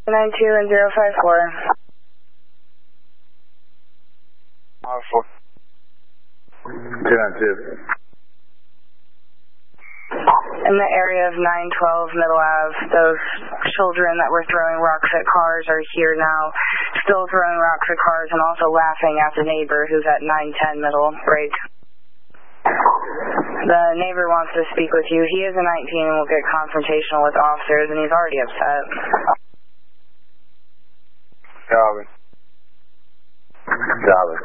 92 and 054. 292. In the area of 912 Middle Ave, those children that were throwing rocks at cars are here now, still throwing rocks at cars and also laughing at the neighbor who's at 910 Middle Break. The neighbor wants to speak with you. He is a 19 and will get confrontational with officers, and he's already upset. Calvin.